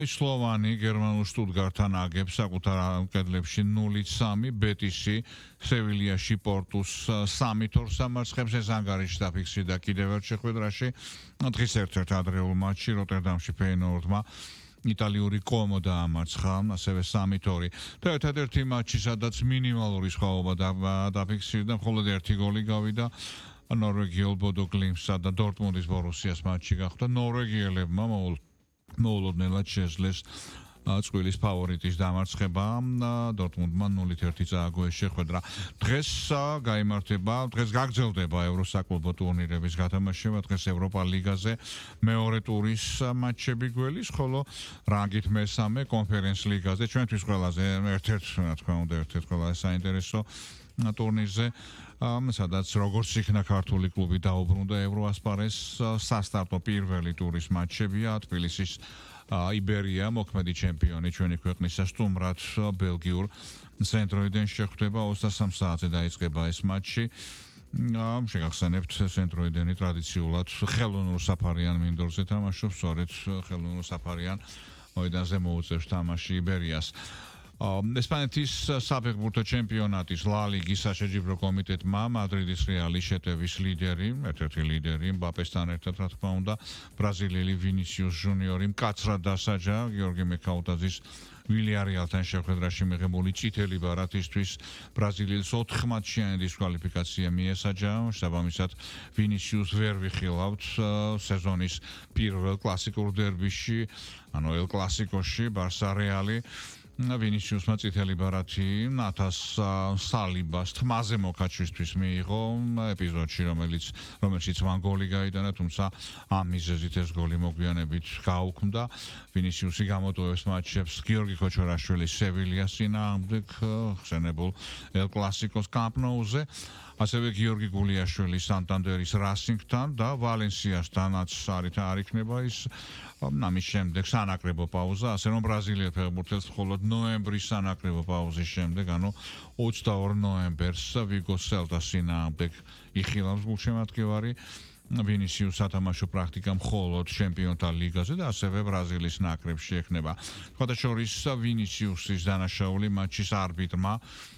სლოვანი გერმანულ შტუტგარტთან აგებს საკუთარ კედლებში 0-3, ბეტისი სევილიაში პორტუს 3-2 სამარცხებს, ეს ანგარიში დაფიქსირდა კიდევ ერთ შეხვედრაში. დღის ერთ-ერთ ადრეულ მატჩში როტერდამში ფეინორდმა იტალიური კომო დაამარცხა, ასევე 3-2. და ერთადერთი მატჩი, სადაც მინიმალური სხვაობა დაფიქსირდა, მხოლოდ ერთი გოლი გავიდა ნორვეგიელ ბოდო გლიმსსა და დორტმუნდის ბორუსიას მატჩი გახდა. ნორვეგიელებმა მოულოდნელად შეძლეს წყვილის ფავორიტის დამარცხება, დორტმუნდმა 0-1 წააგო ეს შეხვედრა. დღეს გაგრძელდება ევროსაკლუბო ტურნირების გათამაშება, დღეს ევროპა ლიგაზე მეორე ტურის მატჩები გველის, ხოლო რანგით მესამე კონფერენს ლიგაზე, ჩვენთვის ყველაზე ერთ-ერთი ყველაზე საინტერესო ტურნირზე, სადაც როგორც იქნა ქართული კლუბი დაუბრუნდა ევროასპარეს, სასტარტო პირველი ტურის მატჩებია, თბილისის იბერია, მოქმედი ჩემპიონი ჩვენი ქვეყნისა სტუმრად ბელგიურ ცენტროიდენ შეხვდება 23 საათზე დაიწყება ეს მატჩი. შეგახსენებთ, ცენტროიდენი ტრადიციულად ხელოვნურ საფარიან მინდორზე თამაშობს, სწორედ ხელოვნურ საფარიან მოედანზე მოუწევს თამაში იბერიას. ესპანეთის საფეხბურთო ჩემპიონატის ლა ლიგის საშეჯიბრო კომიტეტმა მადრიდის რეალის შეტევის ლიდერი, ერთ-ერთი ლიდერი მბაპესთან ერთად, რა თქმა უნდა, ბრაზილიელი ვინისიუს ჟუნიორი მკაცრად დასაჯა გიორგი მეკაუტაძის ვილიარეალთან შეხვედრაში მიღებული წითელი ბარათისთვის ბრაზილიელს 4 მატჩიანი დისკვალიფიკაცია მიესაჯა. შესაბამისად, ვინისიუს ვერ ვიხილავთ სეზონის პირველ კლასიკურ დერბიში, ანუ ელ კლასიკოში ბარსა რეალი. ვინისიუსმა წითელი ბარათი ნათას სალიბას თმაზე მოკაჩვისთვის მიიღო ეპიზოდში, რომელშიც მან გოლი გაიტანა, თუმცა ამ მიზეზით ეს გოლი მოგვიანებით გაუქმდა. ვინისიუსი გამოტოვებს მატჩებს გიორგი ქოჩორაშვილის სევილიას წინააღმდეგ ხსენებულ ელ კლასიკოს კამპ ნოუზე, ასევე გიორგი გულიაშვილის სანტანდერის რასინგთან და ვალენსიასთანაც არ იქნება ის ამის შემდეგ სანაკრებო პაუზა, ასე რომ ბრაზილიელ ფეხბურთელს მხოლოდ ნოემბრის სანაკრებო პაუზის შემდეგ, ანუ 22 ნოემბერს ვიგო სელტას წინააღმდეგ იხილავს გულშემატკივარი. ვინისიუს სათამაშო პრაქტიკა მხოლოდ ჩემპიონთა ლიგაზე და ასევე ბრაზილიის ნაკრებში ექნება. სხვადასხვა ვინისიუსის დანაშაული მატჩის არბიტრმა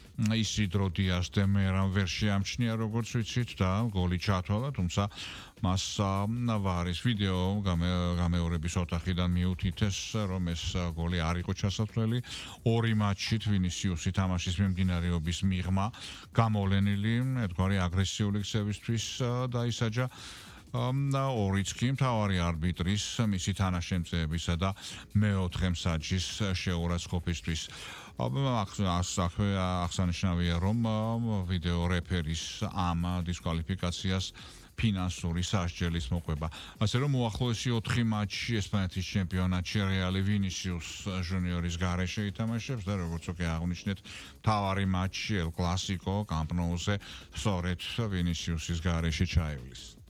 ისიდრო დიას დე მერამ ვერ შეამჩნია, როგორც ვიცით, და გოლი ჩათვალა, თუმცა მას ნავარის ვიდეო გამეორების ოთახიდან მიუთითეს, რომ ეს გოლი არ იყო ჩასათვლელი. ორი მატჩით ვინისიუსი თამაშის მიმდინარეობის მიღმა გამოვლენილი ერთგვარი აგრესიული ქცევისთვის დაისაჯა და ორიც კი მთავარი არბიტრის მისი თანაშემწეებისა და მეოთხე მსაჯის შეურაცხყოფისთვის. აღსანიშნავია, რომ ვიდეო რეფერის ამ დისკვალიფიკაციას ფინანსური სასჯელის მოყვება. ასე რომ უახლოესი 4 მატჩი ესპანეთის ჩემპიონატში რეალი ვინისიუს ჟუნიორის გარეშე ითამაშებს და როგორც უკვე აღნიშნეთ, მთავარი მატჩი ელ კლასიკო კამპ ნოუზე სწორედ ვინისიუსის გარეშე ჩაივლის.